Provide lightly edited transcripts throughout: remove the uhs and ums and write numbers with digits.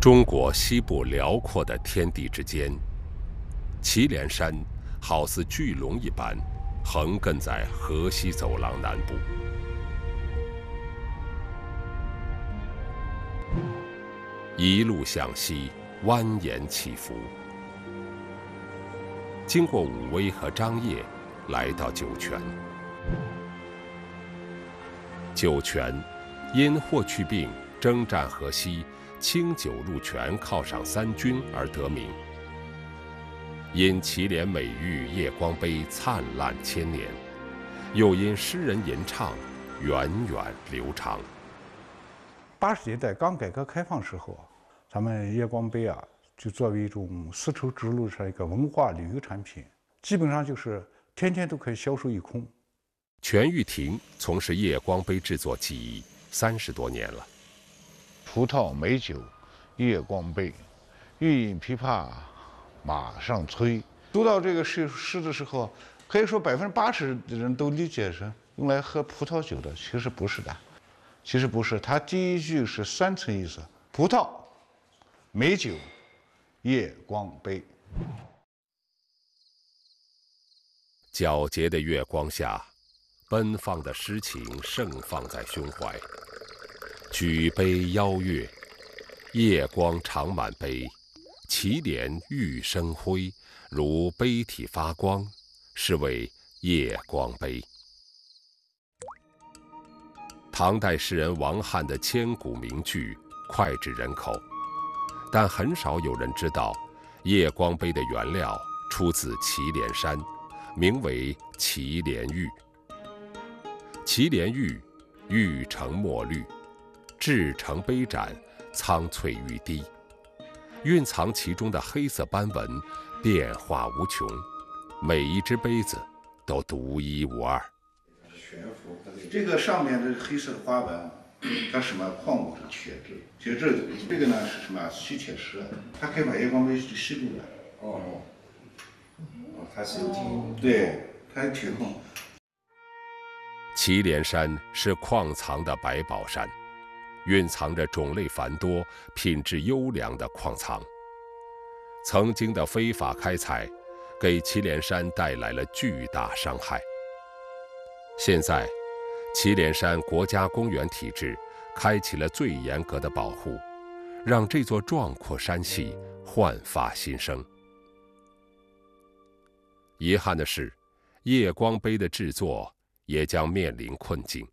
中国西部辽阔的天地之间，祁连山好似巨龙一般，横亘在河西走廊南部。一路向西，蜿蜒起伏。经过武威和张掖，来到酒泉。酒泉因霍去病征战河西，清酒入泉，犒赏三军而得名。因祁连美玉夜光杯灿烂千年，又因诗人吟唱源远流长。 80年代刚改革开放时候，咱们夜光杯就作为一种丝绸之路上一个文化旅游产品，基本上就是天天都可以销售一空。 全玉婷从事夜光杯制作技艺30多年了。 葡萄美酒夜光杯，欲饮琵琶马上催。读到这个诗的时候，可以说80%的人都理解是用来喝葡萄酒的，其实不是的。其实不是，它第一句是3层意思：葡萄、美酒、夜光杯。 皎洁的月光下，奔放的诗情盛放在胸怀。举杯邀月，夜光长满杯，祁连玉生辉，如杯体发光，是为夜光杯。唐代诗人王翰的千古名句脍炙人口，但很少有人知道，夜光杯的原料出自祁连山，名为祁连玉。祁连玉，玉成墨绿，制成杯盏，苍翠欲滴，蕴藏其中的黑色斑纹，变化无穷，每一只杯子都独一无二。 这个上面的黑色的花纹，它什么矿物质铁质，这个呢是什么吸铁石，它可以把夜光杯吸住的。 它是有铁， 对，它有铁矿。 祁连山是矿藏的百宝山，蕴藏着种类繁多、品质优良的矿藏。曾经的非法开采，给祁连山带来了巨大伤害。现在，祁连山国家公园体制开启了最严格的保护，让这座壮阔山系焕发新生。遗憾的是，夜光杯的制作也将面临困境。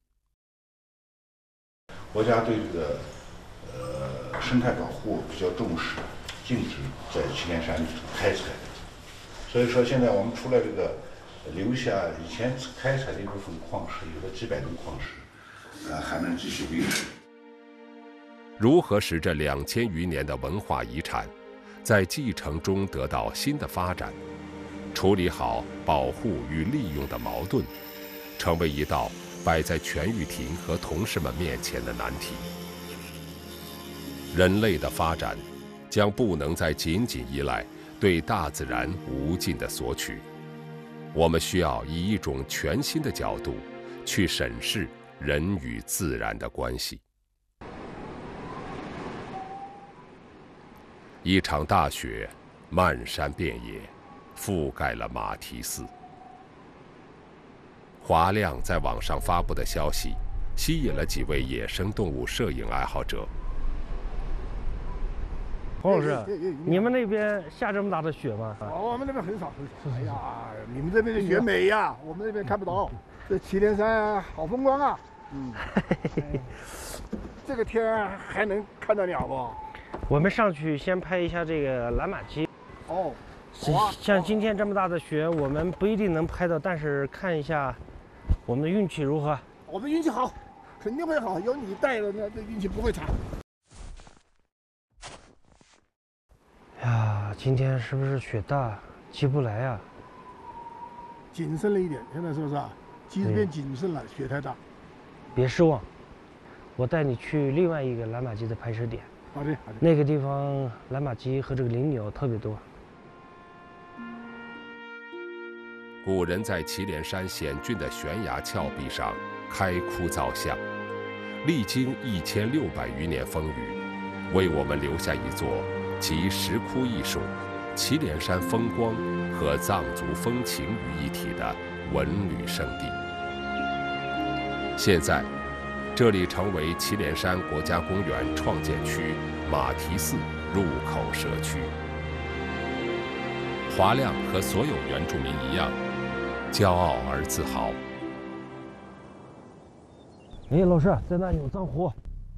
国家对这个生态保护比较重视，禁止在祁连山开采。所以说，现在我们除了这个留下以前开采的一部分矿石，有了几百种矿石，还能继续维持。 如何使这2000余年的文化遗产，在继承中得到新的发展？处理好保护与利用的矛盾，成为一道摆在全玉婷和同事们面前的难题。人类的发展将不能再仅仅依赖对大自然无尽的索取，我们需要以一种全新的角度去审视人与自然的关系。一场大雪漫山遍野，覆盖了马蹄寺。华亮在网上发布的消息，吸引了几位野生动物摄影爱好者。 洪老师，你们那边下这么大的雪吗？ 我们那边很少。哎呀，你们这边的雪美呀，我们那边看不到。这祁连山好风光啊。这个天还能看到鸟不？ 我们上去先拍一下这个蓝马鸡。像今天这么大的雪，我们不一定能拍到，但是看一下我们的运气如何。 我们运气好，肯定会好，有你带的，那这运气不会差。 呀，今天是不是雪大，起不来呀？ 谨慎了一点，现在是不是啊？鸡这边谨慎了，雪太大。 别失望，我带你去另外一个蓝马鸡的拍摄点。 好的。 那个地方蓝马鸡和这个灵鸟特别多。 古人在祁连山险峻的悬崖峭壁上开窟造像，历经1600余年风雨， 为我们留下一座集石窟艺术、祁连山风光和藏族风情于一体的文旅胜地。现在，这里成为祁连山国家公园创建区马蹄寺入口社区。华亮和所有原住民一样，骄傲而自豪。 哎，老师，在那有藏狐。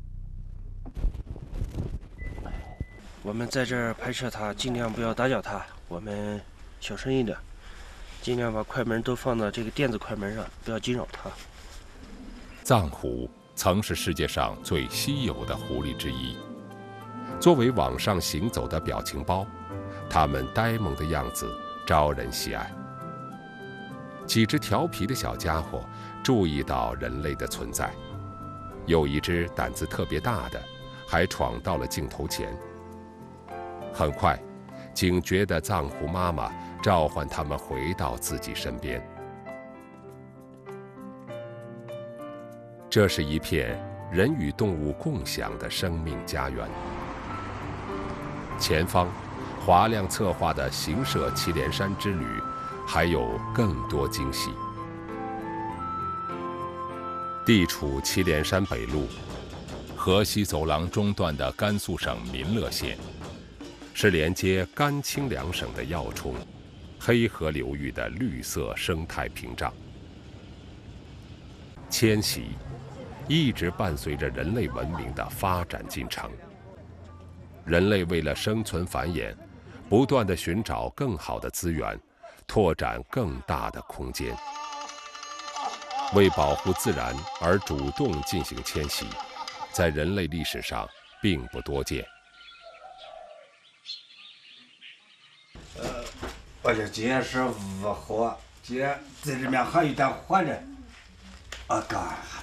我们在这儿拍摄它，尽量不要打搅它，我们小声一点，尽量把快门都放到这个电子快门上，不要惊扰它。 藏狐曾是世界上最稀有的狐狸之一。作为网上行走的表情包，它们呆萌的样子招人喜爱。几只调皮的小家伙注意到人类的存在，有一只胆子特别大的，还闯到了镜头前。很快，警觉的藏狐妈妈召唤它们回到自己身边。这是一片人与动物共享的生命家园。前方，华亮策划的行摄祁连山之旅，还有更多惊喜。地处祁连山北麓，河西走廊中段的甘肃省民乐县，是连接甘青两省的要冲，黑河流域的绿色生态屏障。迁徙一直伴随着人类文明的发展进程。人类为了生存繁衍，不断地寻找更好的资源，拓展更大的空间。为保护自然而主动进行迁徙，在人类历史上并不多见。 我就今天是午后，今天在这边还有点活着，刚